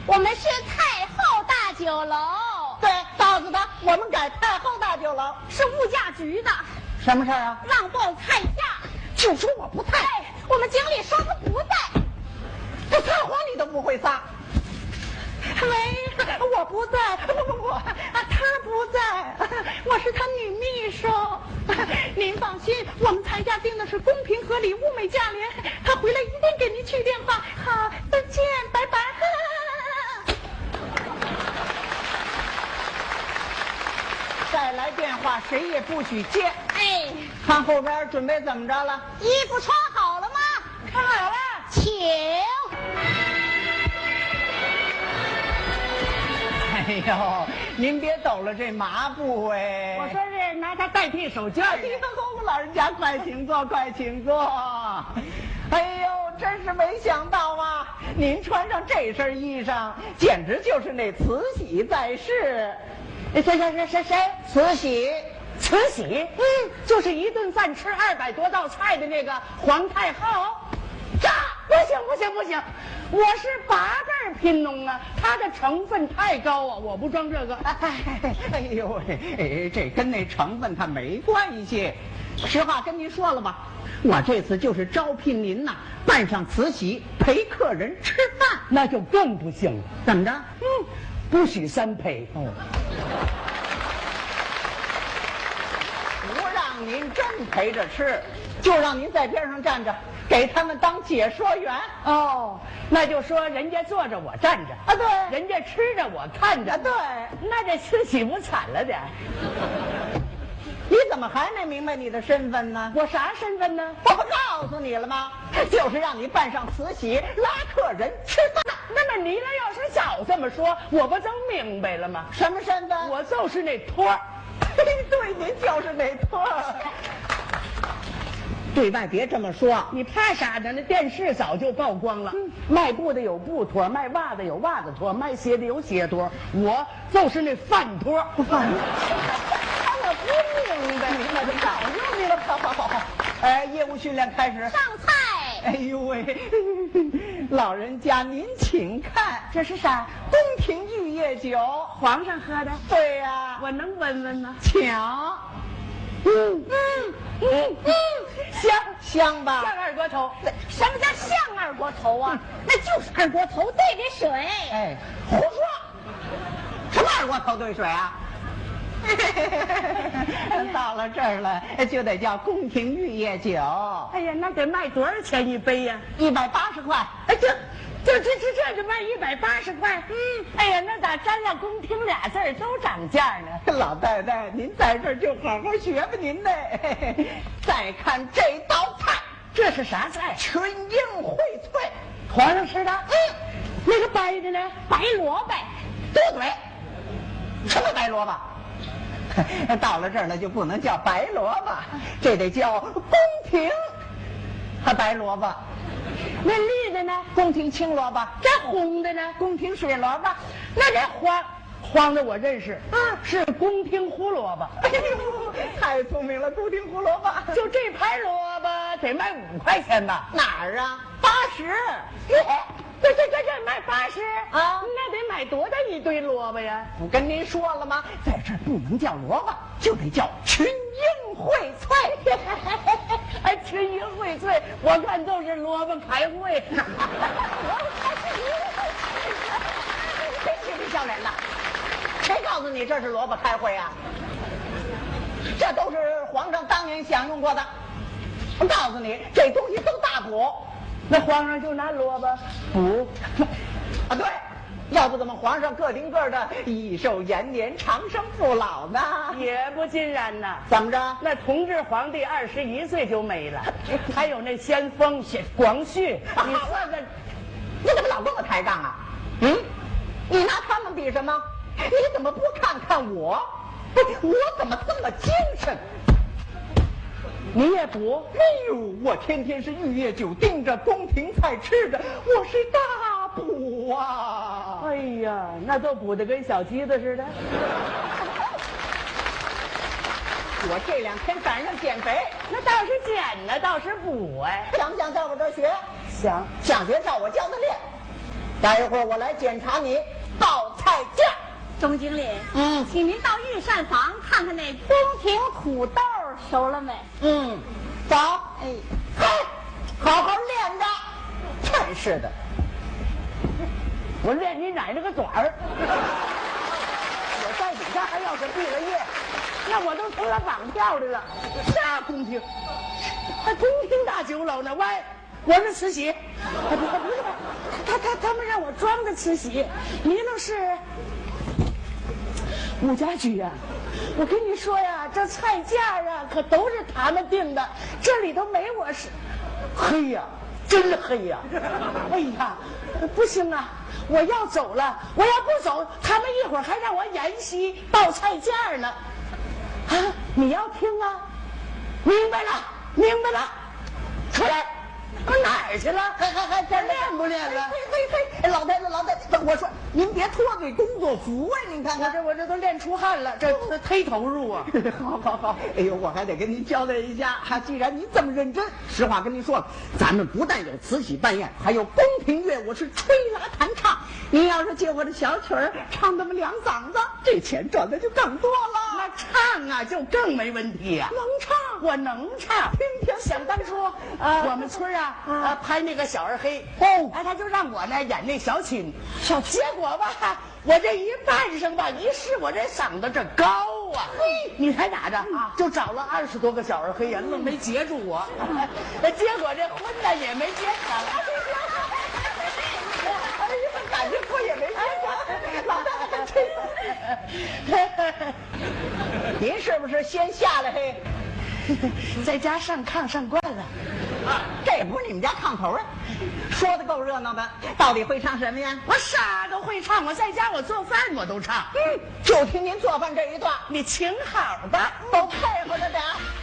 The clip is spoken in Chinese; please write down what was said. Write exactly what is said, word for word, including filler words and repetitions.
我们是太后大酒楼。 对，告诉他我们改太后大酒楼。 是物价局的。 什么事儿啊？ 让报菜价。 就说我不在。 哎，我们经理说他不在。 这撒谎你都不会撒。喂，我不在，不不不，啊，他不在，我是他女秘书。您放心，我们菜价定的是公平合理、物美价廉，他回来一定给您去电话。好，再见，拜拜。再来电话，谁也不许接。 哎， 看后边准备怎么着了？ 衣服穿好了吗？ 穿好了， 请。 哎呦，您别抖了这麻布哎！ 我说是拿它代替手绢。 哎呦，老人家快请坐，快请坐。哎呦，真是没想到啊！您穿上这身衣裳，简直就是那慈禧在世。 谁谁谁谁谁？ 慈禧， 慈禧，嗯，就是一顿饭吃二百多道菜的那个皇太后。这不行不行不行，我是八辈贫农啊，它的成分太高啊，我不装这个。 哎，哎呦喂，这跟那成分它没关系。实话跟您说了吧，我这次就是招聘您呐，扮上慈禧陪客人吃饭， 那就更不行了。 怎么着？ 嗯，不许三陪。 哦，不让您真陪着吃，就让您在边上站着，给他们当解说员。 哦，那就说人家坐着我站着啊，对， 人家吃着我看着， 啊，对， 那这慈禧不惨了点？ 你怎么还没明白你的身份呢？ 我啥身份呢？ 我不告诉你了吗？就是让你扮上慈禧拉客人吃饭。 那么你呢？要是早这么说，我不都明白了吗？ 什么身份？ 我就是那托儿。 对，您就是那托儿。对外别这么说， 你怕啥呢？那电视早就曝光了。嗯、卖布的有布托，卖袜子有袜子托，卖鞋的有鞋托，我就是那饭托。 饭托。我不明白，明白就早就明白了。好好好好，哎，业务训练开始。 上菜。 哎呦喂，老人家您请看， 这是啥？ 宫廷御宴酒， 皇上喝的。 对呀、啊， 我能闻闻吗？ 抢。 嗯嗯嗯嗯，香香吧？ 像二锅头。 什么叫像二锅头啊？那就是二锅头兑的水。 哎，胡说！什么二锅头兑水啊？到了这儿了，就得叫宫廷御宴酒。 哎呀，那得卖多少钱一杯呀？ 一百八十块。 哎，这这这这这就卖一百八十块。嗯，哎呀，那咋沾了宫廷俩字儿都涨价呢？ 老太太，您在这儿就好好学吧您呢。再看这道菜， 这是啥菜？ 群英荟萃， 皇上吃的。 嗯， 那个白的呢？ 白萝卜。 多嘴。什么白萝卜？到了这儿了就不能叫白萝卜，这得叫宫廷和白萝卜。 那绿的呢？ 宫廷青萝卜。 这红的呢？ 宫廷水萝卜。 那这黄黄的我认识，啊，是宫廷胡萝卜。 哎呦，太聪明了，宫廷胡萝卜。 就这盘萝卜得卖五块钱吧？ 哪儿啊？八十。 这这这这卖八十啊？ 那得买多大一堆萝卜呀？ 我跟您说了吗？在这儿不能叫萝卜，就得叫群英荟萃。 哎，群英荟萃，我看都是萝卜开会。 真是不笑脸了！谁告诉你这是萝卜开会啊？这都是皇上当年享用过的。我告诉你，这东西都大补。 那皇上就拿萝卜补啊？对，要不怎么皇上个顶个的益寿延年、长生不老呢？ 也不尽然呐。 怎么着？ 那同治皇帝二十一岁就没了，还有那先锋广旭，你说这， 你怎么老跟我抬杠啊？嗯，你拿他们比什么？你怎么不看看我？我怎么这么精神？ 你也补？ 哎呦，我天天是御宴酒盯着，宫廷菜吃着，我是大补啊！ 哎呀，那都补得跟小鸡子似的。 我这两天赶上减肥， 那倒是减呢，倒是补哎。 想不想在我这儿学？ 想想学，照我教的练。 待一会儿我来检查你报菜价。 钟经理， 嗯， 请您到御膳房看看那宫廷土豆熟了没？ 嗯，走。 哎， 嘿，好好练着。真是的， 我练你奶奶个短儿！我在底下还要是毕了业，那我都成了绑票的了。啥宫廷？还宫廷大酒楼呢？喂，我是慈禧。不不不是，他他他们让我装的慈禧，你那是吴家驹呀。我跟你说呀，这菜价啊可都是他们定的，这里头没我是。黑呀，真黑呀！哎呀，不行啊！我要走了，我要不走，他们一会儿还让我演戏报菜价呢。啊，你要听啊？明白了，明白了，出来。我哪儿去了？ 还还还这练不练了？ 嘿嘿嘿，老太太老太太，我说您别脱对工作服啊！您看看， 我这我这都练出汗了，这这忒投入啊！ 好好好，哎呦，我还得跟您交代一下哈，既然您这么认真，实话跟您说，咱们不但有慈禧扮演，还有宫廷乐舞是吹拉弹唱。您要是借我的小曲儿唱那么两嗓子，这钱赚的就更多了。 那唱啊，就更没问题呀、啊。 能唱， 我能唱。 听听， 想当初， 啊我们村啊， 啊啊拍那个小二黑， 哦哎，他就让我呢演那小琴，小结果吧，我这一扮上吧，一试我这嗓子这高啊，嘿，你猜咋着？啊，就找了二十多个小二黑呀，愣没截住我，结果这婚呢也没结成。 哎呀，感觉我也没结成，老太太真是。您是不是先下来嘿？ 在家上炕上惯了， 这不是你们家炕头啊？说的够热闹的，到底会唱什么呀？ 我啥都会唱，我在家我做饭我都唱。 嗯，就听您做饭这一段， 你请好吧， 都配合着点。